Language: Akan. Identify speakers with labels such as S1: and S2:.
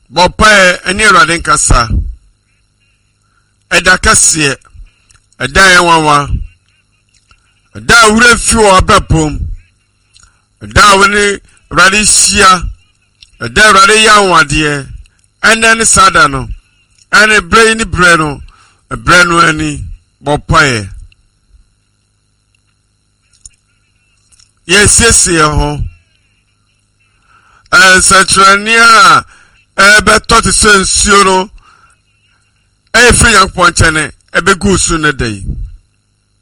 S1: Bopa eni Awurade nkasa. Eda kase. Eda enwawa. Eda wure fi wo abepom. Eda woni Awurade hia. Eda Awurade ya nwade. Ene ne sada no. Ene bre ni bre no. Bre no ani bopa Yes, ho. Satrania better to send Suno. Every young point, ebe go soon a day.